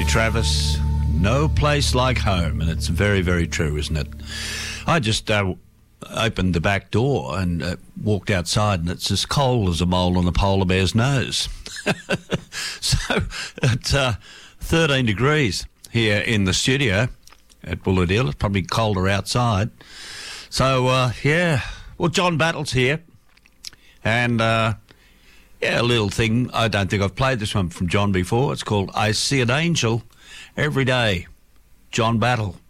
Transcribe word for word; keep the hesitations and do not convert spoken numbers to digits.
Travis, no place like home, and it's very, very true, isn't it? I just uh, opened the back door and uh, walked outside, and it's as cold as a mole on a polar bear's nose. So it's uh, thirteen degrees here in the studio at Bullardale. It's probably colder outside. So, uh, yeah, well, John Battle's here, and... Uh, Yeah, a little thing. I don't think I've played this one from John before. It's called I See an Angel Every Day. John Battle.